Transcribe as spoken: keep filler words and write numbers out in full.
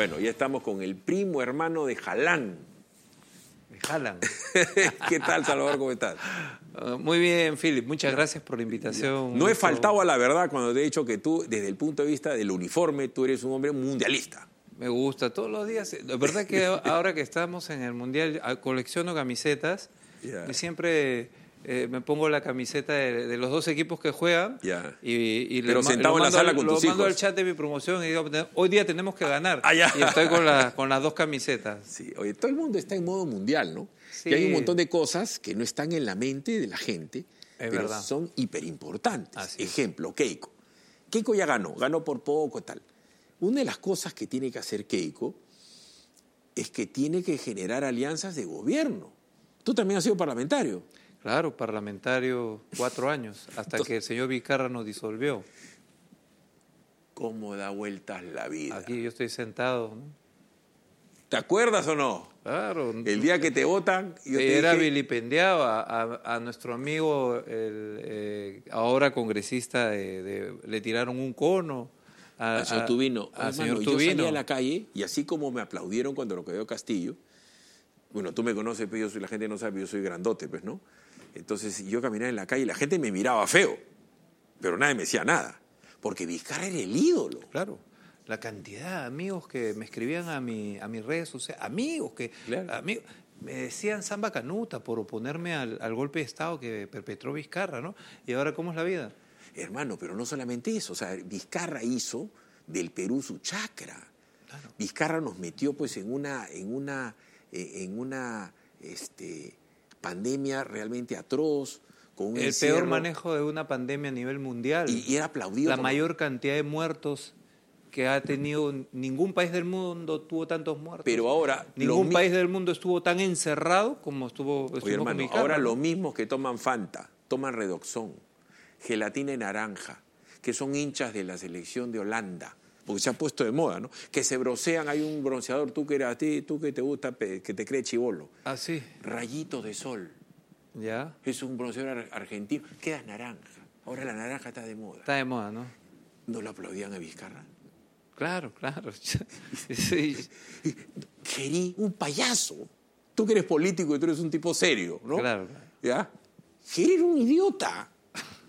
Bueno, ya estamos con el primo hermano de Jalán. De Jalán. ¿Qué tal, Salvador? ¿Cómo estás? Uh, muy bien, Philip. Muchas gracias por la invitación. No he faltado a la verdad cuando te he dicho que tú, desde el punto de vista del uniforme, tú eres un hombre mundialista. Me gusta todos los días. La verdad que ahora que estamos en el Mundial, colecciono camisetas Yeah. y siempre eh, me pongo la camiseta de, de los dos equipos que juegan. Yeah. Y, y Pero le, sentado en la mando, sala con lo tus mando hijos. al chat de mi promoción y digo, hoy día tenemos que ganar. Ah, ya. Y estoy con, la, con las dos camisetas. Sí, oye, todo el mundo está en modo mundial, ¿no? Sí. Y hay un montón de cosas que no están en la mente de la gente, Es pero verdad. son hiperimportantes. Así es. Ejemplo, Keiko. Keiko ya ganó, ganó por poco, tal. Una de las cosas que tiene que hacer Keiko es que tiene que generar alianzas de gobierno. Tú también has sido parlamentario. Claro, parlamentario cuatro años, hasta que el señor Vizcarra nos disolvió. ¿Cómo da vueltas la vida? Aquí yo estoy sentado, ¿no? ¿Te acuerdas o no? Claro. El día que te votan, yo te Era dije, vilipendiado a, a, a nuestro amigo, el eh, ahora congresista, de, de, le tiraron un cono. A, al señor Tubino. Al Hermano, señor yo Tubino. salí a la calle y así como me aplaudieron cuando lo quedó Castillo, bueno, tú me conoces, pues yo soy, la gente no sabe, yo soy grandote, pues, ¿no? Entonces yo caminaba en la calle y la gente me miraba feo, pero nadie me decía nada, porque Vizcarra era el ídolo. Claro. La cantidad de amigos que me escribían a, mi, a mis redes sociales, amigos que Claro. amigos, me decían samba canuta por oponerme al, al golpe de Estado que perpetró Vizcarra, ¿no? Y ahora, ¿cómo es la vida? Hermano, pero no solamente eso, o sea, Vizcarra hizo del Perú su chacra. Claro. Vizcarra nos metió pues en una, en una, eh, en una este, pandemia realmente atroz, con un El encierro, peor manejo de una pandemia a nivel mundial. y, y era aplaudido. La como- mayor cantidad de muertos que ha tenido ningún país del mundo tuvo tantos muertos. Pero ahora Ningún lo mi- país del mundo estuvo tan encerrado como estuvo, estuvo Oye, con hermano, Vizcarra, ahora ¿no? los mismos que toman Fanta, toman Redoxón, gelatina de naranja, que son hinchas de la selección de Holanda, porque se ha puesto de moda, ¿no? Que se broncean, hay un bronceador, tú que eras a ti, tú que te gusta, pe- que te cree chibolo. Ah, sí, Rayitos de sol, ya. es un bronceador ar- argentino, queda naranja. Ahora la naranja está de moda. Está de moda, ¿no? ¿No lo aplaudían a Vizcarra? Claro, claro. Sí. Gerí, un payaso. Tú que eres político y tú eres un tipo serio, ¿no? Claro, claro. ¿Ya? Gerí era un idiota.